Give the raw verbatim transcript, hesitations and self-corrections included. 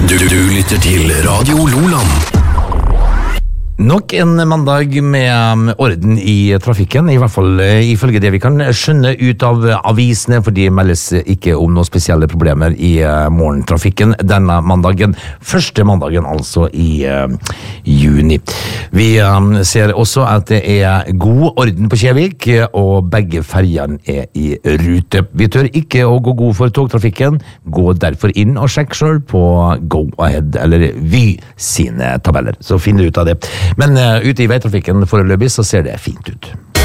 Du, du, du lytter til Radio Loland. Nok en mandag med orden i trafikken, i hvert fall ifølge det vi kan skjønne ut av avisene, for de meldes ikke om noen spesielle problemer i morgentrafikken denne mandagen. Første mandagen altså i uh, juni. Vi um, ser også at det er god orden på Kjevik, og begge ferjene er i rute. Vi tør ikke å gå god for togtrafikken, gå derfor inn og sjekk selv på Go Ahead eller Vy sine tabeller, så finner du ut av det. Men uh, ute i veitrafikken foreløpig så ser det fint ut.